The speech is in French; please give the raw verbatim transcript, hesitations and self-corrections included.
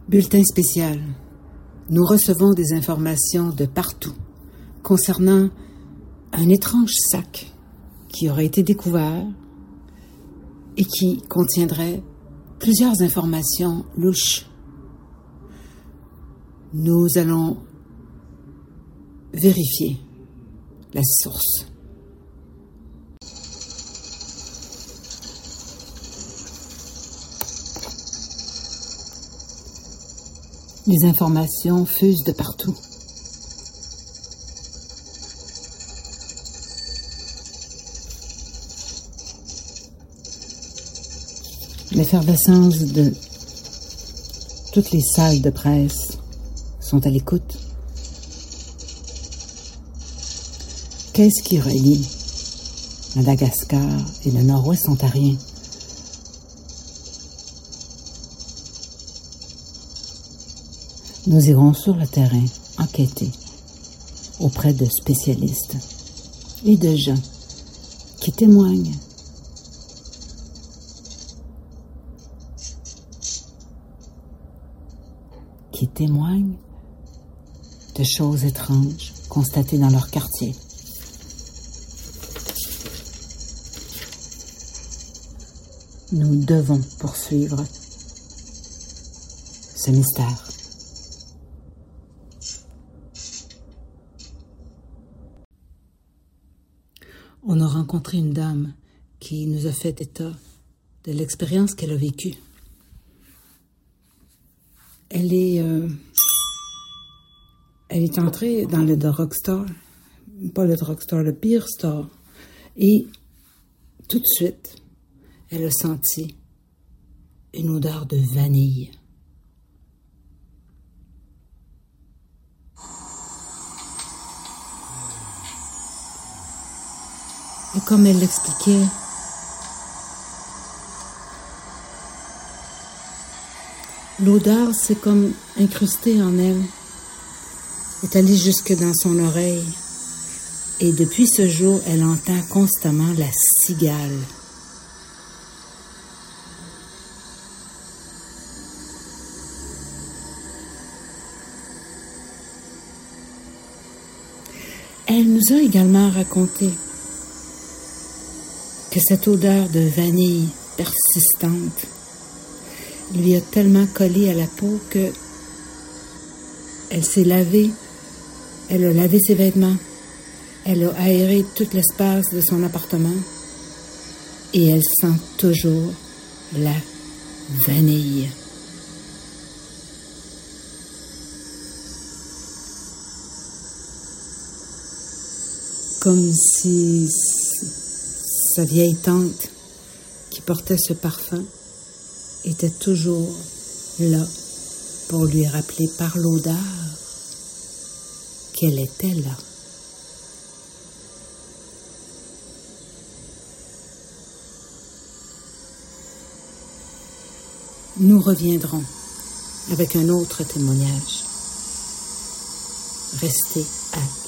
Bulletin spécial. Nous recevons des informations de partout concernant un étrange sac qui aurait été découvert et qui contiendrait plusieurs informations louches. Nous allons vérifier la source. Les informations fusent de partout. L'effervescence de toutes les salles de presse sont à l'écoute. Qu'est-ce qui relie Madagascar et le nord-ouest ontarien? Nous irons sur le terrain enquêter auprès de spécialistes et de gens qui témoignent. qui témoignent de choses étranges constatées dans leur quartier. Nous devons poursuivre ce mystère. On a rencontré une dame qui nous a fait état de l'expérience qu'elle a vécue. Elle est, euh, elle est entrée dans le drugstore, pas le drugstore, le pire store, et tout de suite, elle a senti une odeur de vanille. Et comme elle l'expliquait, l'odeur s'est comme incrustée en elle, est allée jusque dans son oreille. Et depuis ce jour, elle entend constamment la cigale. Elle nous a également raconté que cette odeur de vanille persistante lui a tellement collé à la peau que elle s'est lavée, elle a lavé ses vêtements, elle a aéré tout l'espace de son appartement et elle sent toujours la vanille. Comme si sa vieille tante qui portait ce parfum était toujours là pour lui rappeler par l'odeur qu'elle était là. Nous reviendrons avec un autre témoignage. Restez à